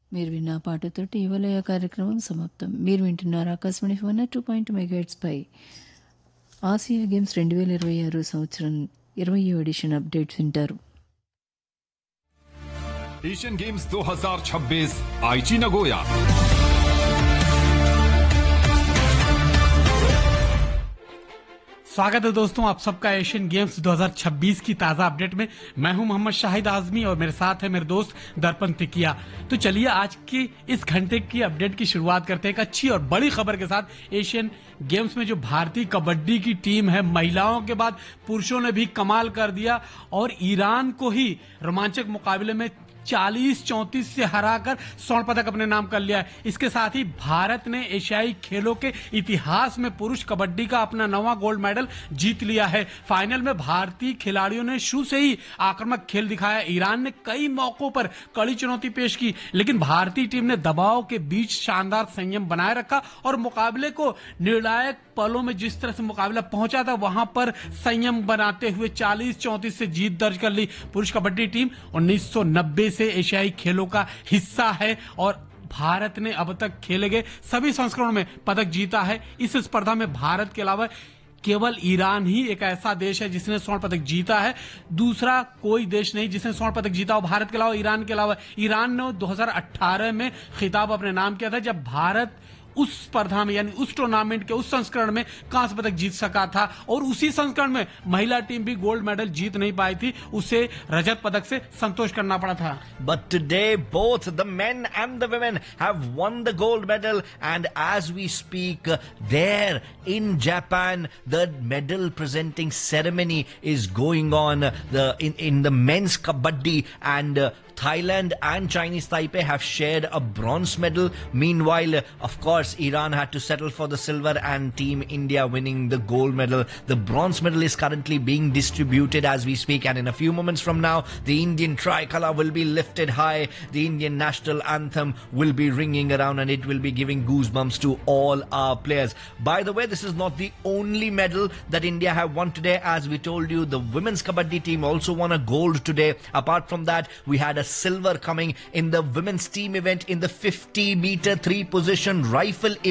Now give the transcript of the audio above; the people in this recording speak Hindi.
మీరు విన్న ఆ పాటతోటి ఇవాళ కార్యక్రమం సమాప్తం. మీరు వింటున్నారు ఆకాశవాణి 102.2 మెగాహెర్ట్జ్ పై ఆసియా గేమ్స్ 2026 సంవత్సరం 20వ ఎడిషన్ అప్డేట్స్ వింటారు. एशियन गेम्स 2026 आईची नगोया। स्वागत है दोस्तों आप सबका एशियन गेम्स 2026 की ताजा अपडेट में। मैं हूं मोहम्मद शाहिद आजमी और मेरे साथ है मेरे दोस्त दर्पण तिकिया। तो चलिए आज की इस घंटे की अपडेट की शुरुआत करते हैं एक अच्छी और बड़ी खबर के साथ। एशियन गेम्स में जो भारतीय कबड्डी की टीम है, महिलाओं के बाद पुरुषों ने भी कमाल कर दिया और ईरान को ही रोमांचक मुकाबले में 40-34 से हराकर स्वर्ण पदक अपने नाम कर लिया है। इसके साथ ही भारत ने एशियाई खेलों के इतिहास में पुरुष कबड्डी का अपना नवा गोल्ड मेडल जीत लिया है। फाइनल में भारतीय खिलाड़ियों ने शुरू से ही आक्रामक खेल दिखाया। ईरान ने कई मौकों पर कड़ी चुनौती पेश की, लेकिन भारतीय टीम ने दबाव के बीच शानदार संयम बनाए रखा और मुकाबले को निर्णायक पलों में जिस तरह से मुकाबला पहुंचा था वहां पर संयम बनाते हुए 40-34 से जीत दर्ज कर ली। पुरुष कबड्डी टीम 1990 से एशियाई खेलों का हिस्सा है और भारत ने अब तक खेले गए सभी संस्करणों में पदक जीता है। इस स्पर्धा में भारत के अलावा केवल ईरान ही एक ऐसा देश है जिसने स्वर्ण पदक जीता है। दूसरा कोई देश नहीं जिसने स्वर्ण पदक जीता हो भारत के अलावा। ईरान ने 2018 में खिताब अपने नाम किया था, जब भारत उस स्पर्धा में यानी उस टूर्नामेंट के उस संस्करण में कांस्य पदक जीत सका था और उसी संस्करण में महिला टीम भी गोल्ड मेडल जीत नहीं पाई थी, उसे रजत पदक से संतोष करना पड़ा था। But today both the men and the women have won the gold medal, and as we speak there in Japan the medal presenting ceremony is going on in the men's kabaddi, and Thailand and Chinese Taipei have shared a bronze medal. Meanwhile, of course, Iran had to settle for the silver and Team India winning the gold medal. The bronze medal is currently being distributed as we speak, and in a few moments from now, the Indian tricolor will be lifted high. The Indian national anthem will be ringing around and it will be giving goosebumps to all our players. By the way, this is not the only medal that India have won today. As we told you, the women's kabaddi team also won a gold today. Apart from that, we had a silver coming in the women's team event in the 50-meter 3-position rifle event.